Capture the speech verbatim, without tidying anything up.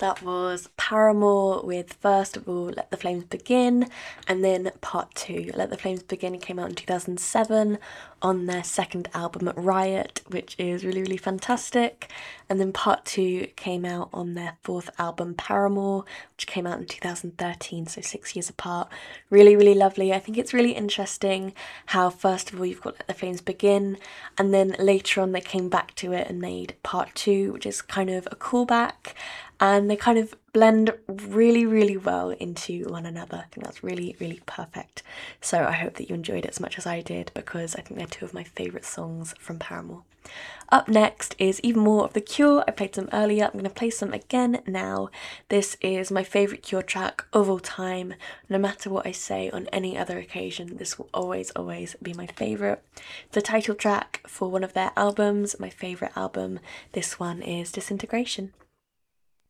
That was Paramore with first of all Let the Flames Begin, and then part two. Let the Flames Begin came out in two thousand seven on their second album Riot, which is really really fantastic, and then part two came out on their fourth album Paramore, which came out in two thousand thirteen, so six years apart. Really really lovely. I think it's really interesting how first of all you've got Let the Flames Begin, and then later on they came back to it and made part two, which is kind of a callback, and they kind of blend really really well into one another. I think that's really really perfect. So I hope that you enjoyed it as much as I did, because I think they're two of my favourite songs from Paramore. Up next is even more of The Cure. I played some earlier, I'm going to play some again now. This is my favourite Cure track of all time. No matter what I say on any other occasion, this will always always be my favourite. The title track for one of their albums, my favourite album. This one is Disintegration.